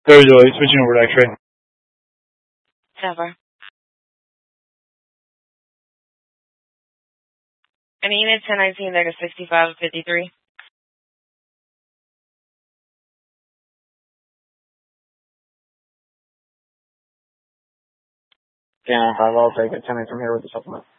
Third delay, switching over to X-ray. 10-4. Any unit 1019 there to 6553. Yeah, 5, I'll take it. 10 from here with the supplement.